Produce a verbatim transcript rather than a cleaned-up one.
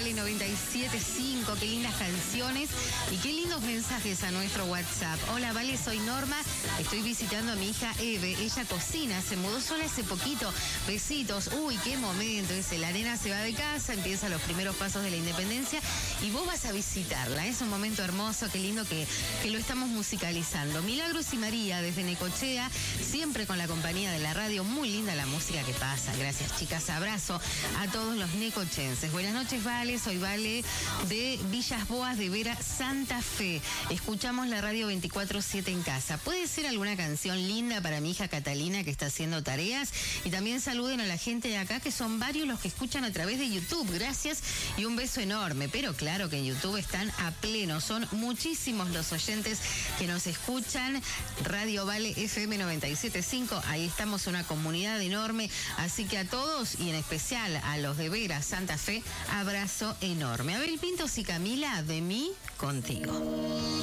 Vale noventa y siete punto cinco. Qué lindas canciones y qué lindos mensajes a nuestro WhatsApp. Hola, Vale, soy Norma. Estoy visitando a mi hija Eve. Ella cocina, se mudó sola hace poquito. Besitos. Uy, qué momento. Dice, la nena se va de casa, empieza los primeros pasos de la independencia y vos vas a visitarla. Es un momento hermoso, qué lindo que, que lo estamos musicalizando. Milagros y María desde Necochea, siempre con la compañía de la radio. Muy linda la música que pasa. Gracias, chicas. Abrazo a todos los necochenses. Buenas noches, Vale. Soy Vale de Villas Boas de Vera, Santa Fe. Escuchamos la radio veinticuatro siete en casa. ¿Puede ser alguna canción linda para mi hija Catalina que está haciendo tareas? Y también saluden a la gente de acá, que son varios los que escuchan a través de YouTube. Gracias y un beso enorme. Pero claro que en YouTube están a pleno. Son muchísimos los oyentes que nos escuchan. Radio Vale F M noventa y siete punto cinco. Ahí estamos, una comunidad enorme. Así que a todos y en especial a los de Vera, Santa Fe, abrazo enorme. Abel Pintos y Camila, de mí contigo.